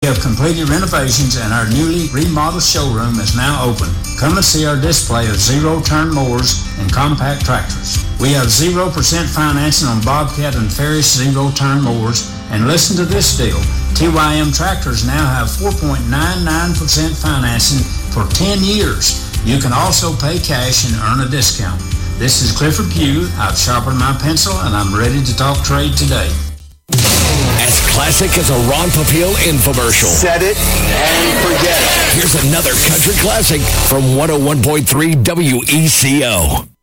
We have completed renovations and our newly remodeled showroom is now open. Come and see our display of zero-turn mowers and compact tractors. We have 0% financing on Bobcat and Ferris zero-turn mowers. And listen to this deal. TYM tractors now have 4.99% financing for 10 years. You can also pay cash and earn a discount. This is Clifford Pugh. I've sharpened my pencil and I'm ready to talk trade today. As classic as a Ron Popeil infomercial. Set it and forget it. Here's another country classic from 101.3 WECO.